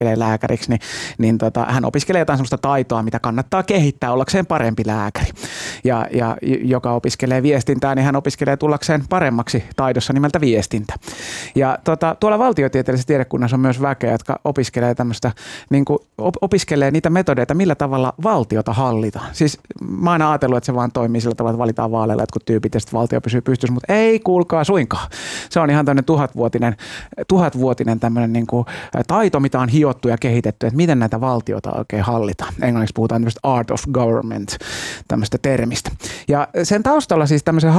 opiskelee lääkäriksi, niin hän opiskelee jotain sellaista taitoa, mitä kannattaa kehittää ollakseen parempi lääkäri. Ja joka opiskelee viestintää, niin hän opiskelee tullakseen paremmaksi taidossa nimeltä viestintä. Ja tuolla valtiotieteellisessä tiedekunnassa on myös väkeä, jotka opiskelee tämmöistä, niin kuin opiskelee niitä metodeita, millä tavalla valtiota hallitaan. Siis mä aina ajatellut, että se vaan toimii sillä tavalla, että valitaan vaaleilla jotkut tyypit ja sitten valtio pysyy pystyssä, mutta ei kuulkaa suinkaan. Se on ihan tämmöinen tuhatvuotinen tämmöinen niin kuin taito, mitä on hiottu ja kehitetty, että miten näitä valtiota oikein hallitaan. Englanniksi puhutaan tämmöistä art of government, tämmöistä termistä. Ja sen taustalla siis tämmöisen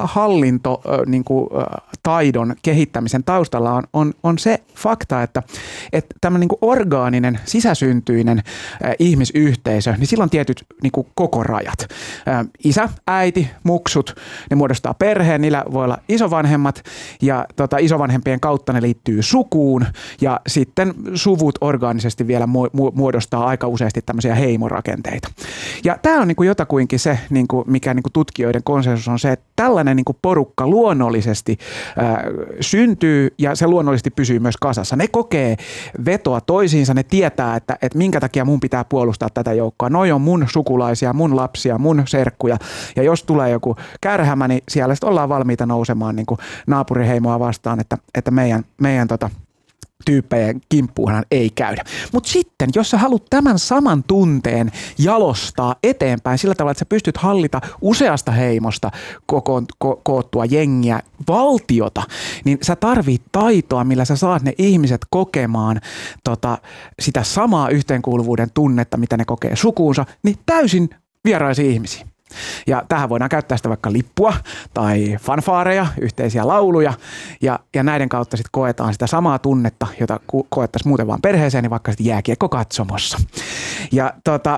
taidon kehittämisen taustalla on se fakta, että tämmöinen niin kuin orgaaninen, sisäsyntyinen ihmisyhteisö, niin sillä on tietyt niin kuin kokorajat. Isä, äiti, muksut, ne muodostaa perheen, niillä voi olla isovanhemmat ja isovanhempien kautta ne liittyy sukuun ja sitten suvut orgaanisesti vielä muodostaa aika useasti tämmöisiä heimorakenteita. Ja tämä on niin kuin jotakuinkin se, niin kuin mikä niin kuin tutkijoiden konsensus on se, että tällainen niin kuin porukka luonnollisesti syntyy ja se luonnollisesti pysyy myös kasassa. Ne kokee vetoa toisiinsa, ne tietää, että minkä takia mun pitää puolustaa tätä joukkoa. Noi on mun sukulaisia, mun lapsia, mun serkkuja ja jos tulee joku kärhämä, niin siellä sitten ollaan valmiita nousemaan niin kuin naapuriheimoa vastaan, että meidän tyyppejä kimppuunhan ei käydä. Mutta sitten, jos sä haluat tämän saman tunteen jalostaa eteenpäin sillä tavalla, että sä pystyt hallita useasta heimosta koottua jengiä, valtiota, niin sä tarvit taitoa, millä sä saat ne ihmiset kokemaan sitä samaa yhteenkuuluvuuden tunnetta, mitä ne kokee sukuunsa, niin täysin vieraisia ihmisiä. Ja tähän voidaan käyttää sitä vaikka lippua tai fanfaareja, yhteisiä lauluja ja näiden kautta sitten koetaan sitä samaa tunnetta, jota koettaisiin muuten vaan perheeseen, niin vaikka sitten jääkiekkokatsomossa. Ja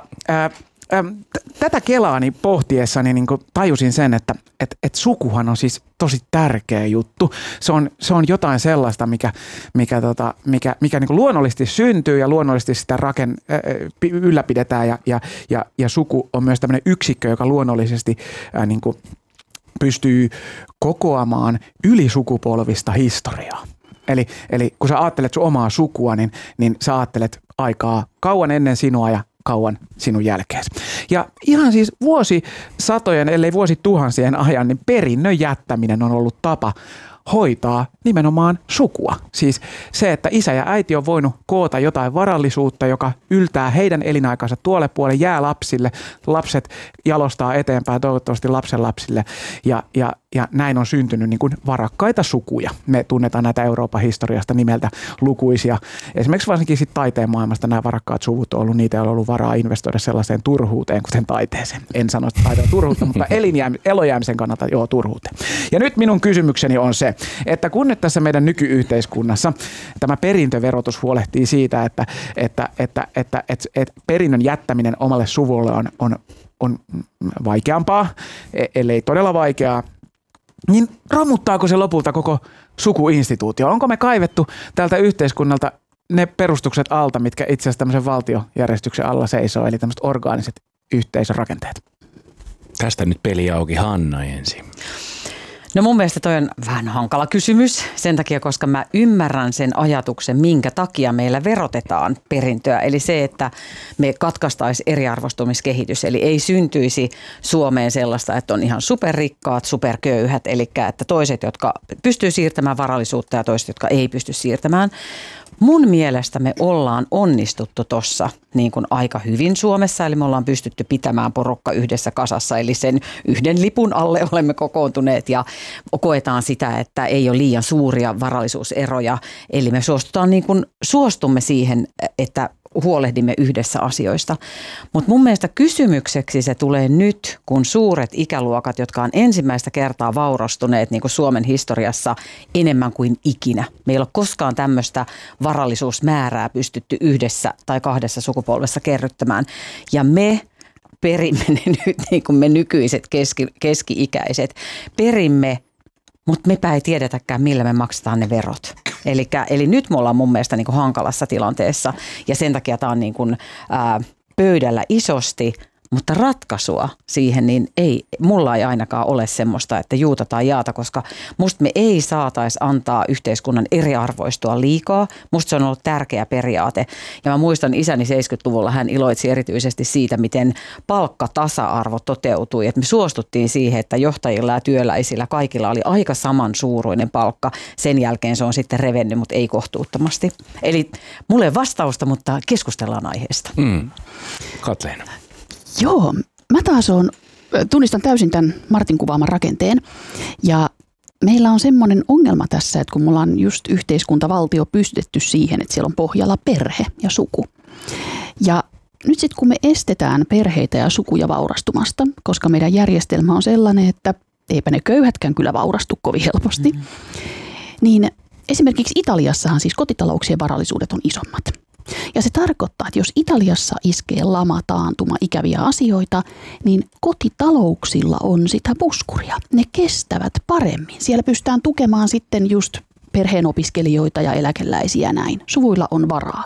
tätä kelaani pohtiessani niin tajusin sen, että sukuhan on siis tosi tärkeä juttu. Se on jotain sellaista, mikä niin luonnollisesti syntyy ja luonnollisesti sitä ylläpidetään ja suku on myös tämmöinen yksikkö, joka luonnollisesti niin pystyy kokoamaan ylisukupolvista historiaa. Eli kun sä ajattelet sun omaa sukua, niin sä ajattelet aikaa kauan ennen sinua ja kauan sinun jälkeesi. Ja ihan siis vuosisatojen, ellei vuosituhansien ajan, niin perinnön jättäminen on ollut tapa hoitaa nimenomaan sukua. Siis se, että isä ja äiti on voinut koota jotain varallisuutta, joka yltää heidän elinaikansa tuolle puolelle, jää lapsille, lapset jalostaa eteenpäin toivottavasti lapsenlapsille ja näin on syntynyt niin kuin varakkaita sukuja. Me tunnetaan näitä Euroopan historiasta nimeltä lukuisia. Esimerkiksi varsinkin sit taiteen maailmasta nämä varakkaat suvut on ollut niitä, joilla on ollut varaa investoida sellaiseen turhuuteen, kuten taiteeseen. En sano taiteen turhuutta, mutta elojäämisen kannalta turhuuteen. Ja nyt minun kysymykseni on se, että kun nyt tässä meidän nykyyhteiskunnassa tämä perintöverotus huolehtii siitä, että perinnön jättäminen omalle suvulle on vaikeampaa, ellei todella vaikeaa, niin romuttaako se lopulta koko sukuinstituutio? Onko me kaivettu tältä yhteiskunnalta ne perustukset alta, mitkä itse asiassa tämmöisen valtiojärjestyksen alla seisoo, eli tämmöiset orgaaniset yhteisörakenteet? Tästä nyt peli auki, Hanna ensin. No mun mielestä toi on vähän hankala kysymys sen takia, koska mä ymmärrän sen ajatuksen, minkä takia meillä verotetaan perintöä. Eli se, että me katkaistaisi eriarvoistumiskehitys, eli ei syntyisi Suomeen sellaista, että on ihan superrikkaat, superköyhät, eli että toiset, jotka pystyy siirtämään varallisuutta ja toiset, jotka ei pysty siirtämään. Mun mielestä me ollaan onnistuttu tuossa niin kuin aika hyvin Suomessa, eli me ollaan pystytty pitämään porukka yhdessä kasassa, eli sen yhden lipun alle olemme kokoontuneet ja koetaan sitä, että ei ole liian suuria varallisuuseroja, eli me suostumme siihen, että huolehdimme yhdessä asioista. Mutta mun mielestä kysymykseksi se tulee nyt, kun suuret ikäluokat, jotka on ensimmäistä kertaa vaurastuneet niin kuin Suomen historiassa enemmän kuin ikinä. Meillä ei ole koskaan tämmöistä varallisuusmäärää pystytty yhdessä tai kahdessa sukupolvessa kerryttämään. Ja me perimme ne nyt, niin kuin me nykyiset keski-ikäiset, perimme, mutta mepä ei tiedetäkään, millä me maksetaan ne verot. Eli nyt me ollaan mun mielestä niin kuin hankalassa tilanteessa ja sen takia tämä on niin kuin, pöydällä isosti, Mutta ratkaisua siihen niin mulla ei ainakaan ole semmoista, että juuta tai jaata, koska musta me ei saataisi antaa yhteiskunnan eriarvoistua liikaa. Musta se on ollut tärkeä periaate. Ja mä muistan isäni 70-luvulla, hän iloitsi erityisesti siitä, miten palkkatasa-arvo toteutui. Että me suostuttiin siihen, että johtajilla ja työläisillä kaikilla oli aika samansuuruinen palkka. Sen jälkeen se on sitten revennyt, mutta ei kohtuuttomasti. Eli mulle ei vastausta, mutta keskustellaan aiheesta. Katleena. Joo, mä taas tunnistan täysin tämän Martin kuvaaman rakenteen ja meillä on semmoinen ongelma tässä, että kun mulla on just yhteiskuntavaltio pystytetty siihen, että siellä on pohjalla perhe ja suku. Ja nyt sitten kun me estetään perheitä ja sukuja vaurastumasta, koska meidän järjestelmä on sellainen, että eipä ne köyhätkään kyllä vaurastu kovin helposti, niin esimerkiksi Italiassahan siis kotitalouksien varallisuudet on isommat. Ja se tarkoittaa, että jos Italiassa iskee lama, taantuma, ikäviä asioita, niin kotitalouksilla on sitä puskuria. Ne kestävät paremmin. Siellä pystytään tukemaan sitten just perheen opiskelijoita ja eläkeläisiä näin. Suvuilla on varaa.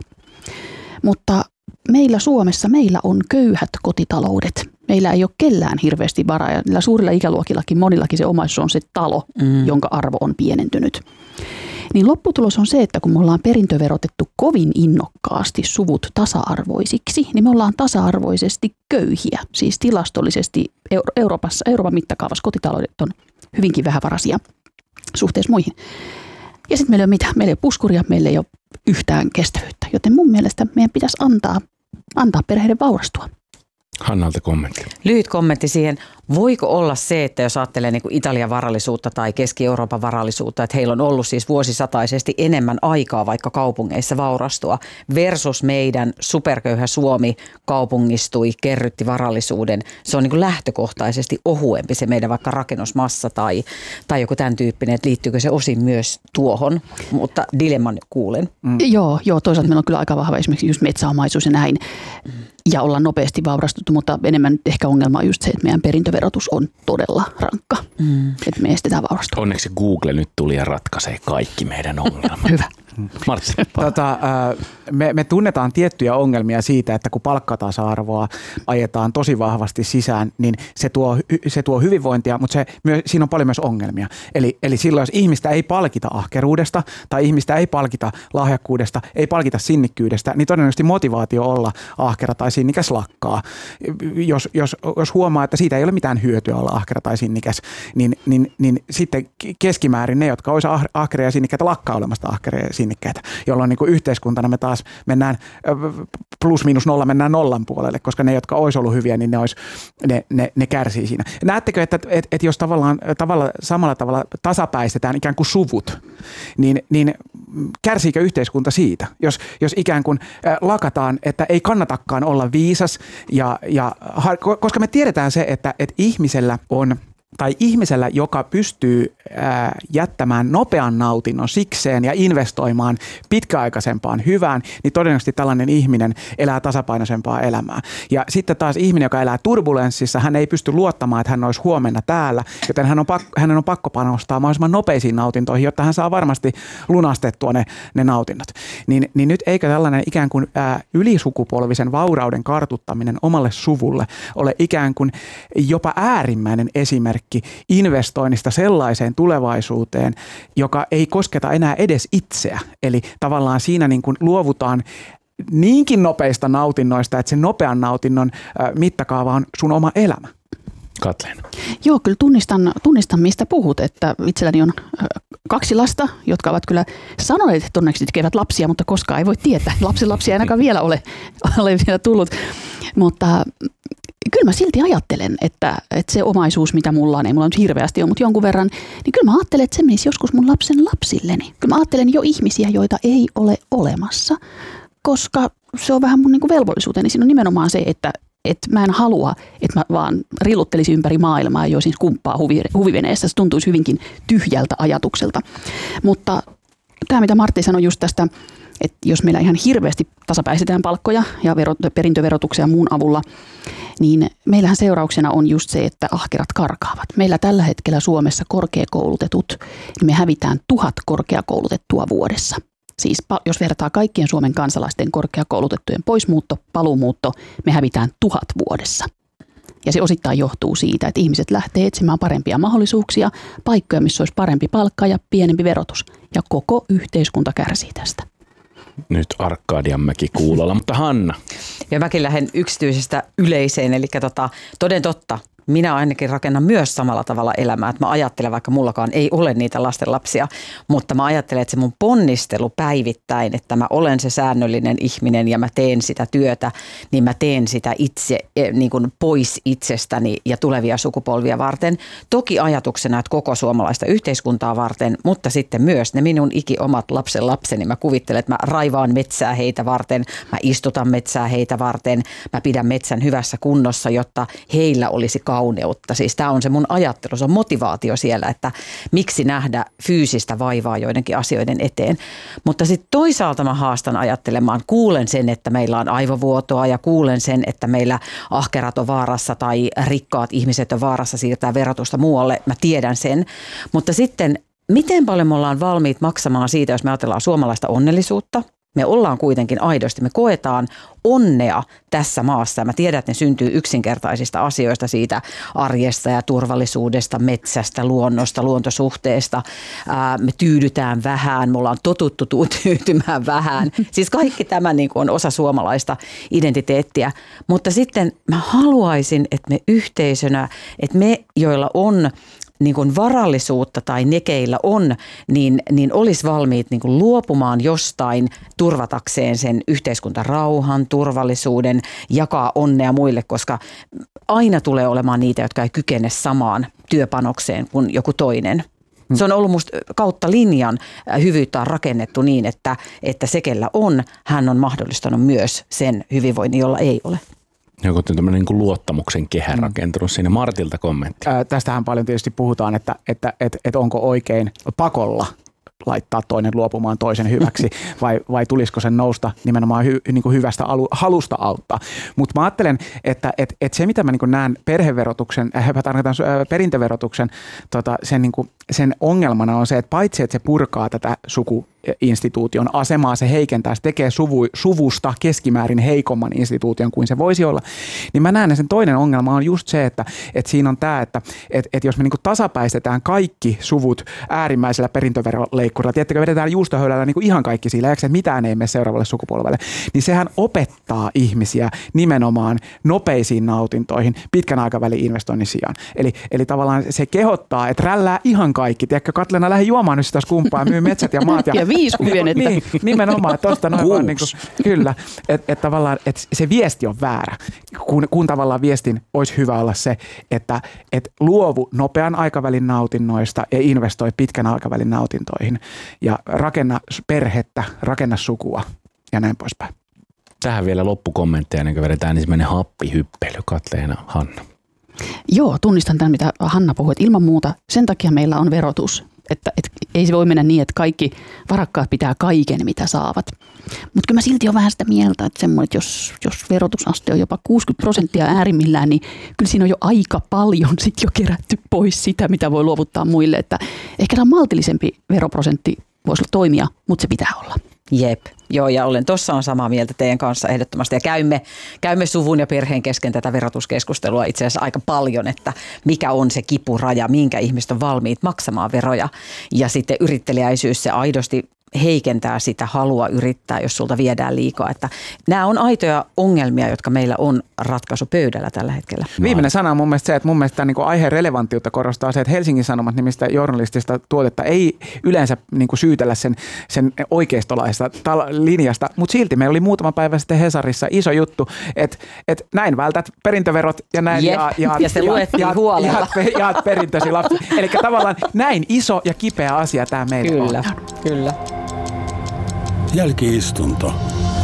Mutta meillä Suomessa meillä on köyhät kotitaloudet. Meillä ei ole kellään hirveästi varaa ja niillä suurilla ikäluokillakin monillakin se omaisuus on se talo, jonka arvo on pienentynyt. Niin lopputulos on se, että kun me ollaan perintöverotettu kovin innokkaasti suvut tasa-arvoisiksi, niin me ollaan tasa-arvoisesti köyhiä. Siis tilastollisesti Euroopan mittakaavassa kotitaloudet on hyvinkin vähävaraisia suhteessa muihin. Ja sitten meillä ei ole mitään. Meillä ei ole puskuria, meillä ei ole yhtään kestävyyttä. Joten mun mielestä meidän pitäisi antaa perheiden vaurastua. Hannalta kommentti. Lyhyt kommentti siihen. Voiko olla se, että jos ajattelee niin kuin Italian varallisuutta tai Keski-Euroopan varallisuutta, että heillä on ollut siis vuosisataisesti enemmän aikaa vaikka kaupungeissa vaurastua versus meidän superköyhä Suomi kaupungistui, kerrytti varallisuuden. Se on niin kuin lähtökohtaisesti ohuempi se meidän vaikka rakennusmassa tai joku tämän tyyppinen, että liittyykö se osin myös tuohon, mutta dilemman kuulen. Joo, toisaalta meillä on kyllä aika vahva esimerkiksi just metsäomaisuus ja näin. Ja ollaan nopeasti vaurastuttu, mutta enemmän ehkä ongelma on just se, että meidän perintöverotus on todella rankka. Että me estetään vaurastua. Onneksi Google nyt tuli ja ratkaisee kaikki meidän ongelmat. Hyvä. Martti. Me tunnetaan tiettyjä ongelmia siitä, että kun palkkatasa-arvoa ajetaan tosi vahvasti sisään, niin se tuo hyvinvointia, mutta siinä on paljon myös ongelmia. Eli silloin, jos ihmistä ei palkita ahkeruudesta tai ihmistä ei palkita lahjakkuudesta, ei palkita sinnikkyydestä, niin todennäköisesti motivaatio olla ahkera tai sinnikäs lakkaa. Jos huomaa, että siitä ei ole mitään hyötyä olla ahkera tai sinnikäs, niin sitten keskimäärin ne, jotka olisivat ahkeria ja sinnikkäitä, lakkaa olemasta ahkeria ja sinnikkäitä, jolloin niin kuin yhteiskuntana me taas mennään plus miinus nolla, mennään nollan puolelle, koska ne, jotka olisi ollut hyviä, niin ne kärsii siinä. Näettekö, että jos samalla tavalla tasapäistetään ikään kuin suvut, niin kärsiikö yhteiskunta siitä? Jos ikään kuin lakataan, että ei kannatakaan olla viisas, koska me tiedetään se, että ihmisellä on tai ihmisellä, joka pystyy jättämään nopean nautinnon sikseen ja investoimaan pitkäaikaisempaan hyvään, niin todennäköisesti tällainen ihminen elää tasapainoisempaa elämää. Ja sitten taas ihminen, joka elää turbulenssissa, hän ei pysty luottamaan, että hän olisi huomenna täällä, joten hänen on pakko panostaa mahdollisimman nopeisiin nautintoihin, jotta hän saa varmasti lunastettua ne nautinnot. Niin nyt eikö tällainen ikään kuin ylisukupolvisen vaurauden kartuttaminen omalle suvulle ole ikään kuin jopa äärimmäinen esimerkki investoinnista sellaiseen tulevaisuuteen, joka ei kosketa enää edes itseä. Eli tavallaan siinä niin kuin luovutaan niinkin nopeista nautinnoista, että sen nopean nautinnon mittakaava on sun oma elämä. Katleena. Joo, kyllä tunnistan mistä puhut, että itselläni on 2 lasta, jotka ovat kyllä sanoneet, että onneksi tekevät lapsia, mutta koskaan ei voi tietää. Lapsia ei ainakaan vielä ole vielä tullut, mutta kyllä mä silti ajattelen, että se omaisuus, mitä mulla on, ei mulla nyt hirveästi ole, mutta jonkun verran, niin kyllä mä ajattelen, että se menisi joskus mun lapsen lapsilleni. Kyllä mä ajattelen jo ihmisiä, joita ei ole olemassa, koska se on vähän mun niin kuin velvollisuuteni. Siinä on nimenomaan se, että mä en halua, että mä vaan rilluttelisin ympäri maailmaa ja joisin skumppaa huviveneessä. Se tuntuisi hyvinkin tyhjältä ajatukselta. Mutta tämä, mitä Martti sanoi just tästä, että jos meillä ihan hirveästi tasapäistetään palkkoja ja perintöverotuksia muun avulla, niin meillähän seurauksena on just se, että ahkerat karkaavat. Meillä tällä hetkellä Suomessa korkeakoulutetut, niin me hävitään 1000 korkeakoulutettua vuodessa. Siis jos verrataan kaikkien Suomen kansalaisten korkeakoulutettujen poismuutto, paluumuutto, me hävitään 1000 vuodessa. Ja se osittain johtuu siitä, että ihmiset lähtee etsimään parempia mahdollisuuksia, paikkoja, missä olisi parempi palkka ja pienempi verotus. Ja koko yhteiskunta kärsii tästä. Nyt Arkadianmäki kuulolla, mutta Hanna. Ja mäkin lähden yksityisestä yleiseen, eli toden totta. Minä ainakin rakennan myös samalla tavalla elämää, että mä ajattelen, vaikka mullakaan ei ole niitä lastenlapsia, mutta mä ajattelen, että se mun ponnistelu päivittäin, että mä olen se säännöllinen ihminen ja mä teen sitä työtä, niin mä teen sitä itse niin kuin pois itsestäni ja tulevia sukupolvia varten. Toki ajatuksena, että koko suomalaista yhteiskuntaa varten, mutta sitten myös ne minun ikiomat lapseni. Mä kuvittelen, että mä raivaan metsää heitä varten, mä istutan metsää heitä varten, mä pidän metsän hyvässä kunnossa, jotta heillä olisi kauneutta. Siis tämä on se mun ajattelu, se on motivaatio siellä, että miksi nähdä fyysistä vaivaa joidenkin asioiden eteen. Mutta sitten toisaalta mä haastan ajattelemaan, kuulen sen, että meillä on aivovuotoa ja kuulen sen, että meillä ahkerat on vaarassa tai rikkaat ihmiset on vaarassa siirtää verotusta muualle. Mä tiedän sen, mutta sitten miten paljon me ollaan valmiit maksamaan siitä, jos me ajatellaan suomalaista onnellisuutta? Me ollaan kuitenkin aidosti, me koetaan onnea tässä maassa. Mä tiedän, että ne syntyy yksinkertaisista asioista, siitä arjesta ja turvallisuudesta, metsästä, luonnosta, luontosuhteesta. Me tyydytään vähän, me ollaan totuttu tyytymään vähän. Siis kaikki tämä niin kuin on osa suomalaista identiteettiä. Mutta sitten mä haluaisin, että me yhteisönä, että me, joilla on niin kuin varallisuutta tai ne, keillä on, niin olisi valmiit niin kuin luopumaan jostain turvatakseen sen yhteiskuntarauhan, turvallisuuden, jakaa onnea muille, koska aina tulee olemaan niitä, jotka ei kykene samaan työpanokseen kuin joku toinen. Se on ollut musta kautta linjan hyvyyttä on rakennettu niin, että se, kellä on, hän on mahdollistanut myös sen hyvinvoinnin, jolla ei ole. Joku tämmöinen niin kuin luottamuksen kehä rakentunut siinä. Martilta kommentti. Tästähän paljon tietysti puhutaan, että onko oikein pakolla laittaa toinen luopumaan toisen hyväksi vai tulisiko sen nousta nimenomaan niin kuin hyvästä halusta auttaa. Mutta mä ajattelen, että se mitä mä niin kuin näen perheverotuksen, perintöverotuksen sen ongelmana on se, että paitsi että se purkaa tätä sukuinstituution asemaa, se heikentää, se tekee suvusta keskimäärin heikomman instituution kuin se voisi olla, niin mä näen, että sen toinen ongelma on just se, että siinä on tämä, että jos me niin kuin tasapäistetään kaikki suvut äärimmäisellä perintöveroleikkurilla, tiedättekö, vedetään juustohöylällä niin kuin ihan kaikki sillä, että mitään ei mene seuraavalle sukupolvelle, niin sehän opettaa ihmisiä nimenomaan nopeisiin nautintoihin pitkän aikavälin investoinnin sijaan. Eli tavallaan se kehottaa, että rällää ihan kaikki. Tiedätkö, Katleena, lähde juomaan nyt sitä skumpaa, myy metsät ja maat. Ja 5 kymmenettä. Niin, nimenomaan, että tosta noin vaan, niin kuin, kyllä, että tavallaan että se viesti on väärä, kun tavallaan viestin olisi hyvä olla se, että luovu nopean aikavälin nautinnoista ja investoi pitkän aikavälin nautintoihin ja rakenna perhettä, rakenna sukua ja näin poispäin. Tähän vielä loppukommentteja, ennen kuin vedetään ensimmäinen happihyppely. Katleena, Hanna. Joo, tunnistan tämän, mitä Hanna puhui, että ilman muuta sen takia meillä on verotus. Että ei se voi mennä niin, että kaikki varakkaat pitää kaiken, mitä saavat. Mutta kyllä mä silti on vähän sitä mieltä, että semmoinen, että jos verotusaste on jopa 60% äärimmillään, niin kyllä siinä on jo aika paljon sit jo kerätty pois sitä, mitä voi luovuttaa muille. Että ehkä tämä maltillisempi veroprosentti voisi toimia, mutta se pitää olla. Jep, joo, ja olen tuossa on samaa mieltä teidän kanssa ehdottomasti. Ja käymme suvun ja perheen kesken tätä verotuskeskustelua itse asiassa aika paljon, että mikä on se kipuraja, minkä ihmiset on valmiit maksamaan veroja. Ja sitten yritteliäisyys, se aidosti heikentää sitä halua yrittää, jos sulta viedään liikaa. Että nämä on aitoja ongelmia, jotka meillä on ratkaisupöydällä tällä hetkellä. Viimeinen sana on mun mielestä se, että mun mielestä niin kuin aiheen relevanttiutta korostaa se, että Helsingin Sanomat nimistä journalistista tuotetta ei yleensä niin kuin syytellä sen oikeistolaista linjasta, mutta silti meillä oli muutama päivä sitten Hesarissa iso juttu, että näin vältät perintöverot ja näin ja se luettiin huolella. Jaat perintösi lapsi. Eli tavallaan näin iso ja kipeä asia tämä meillä on. Kyllä. Jälki-istunto.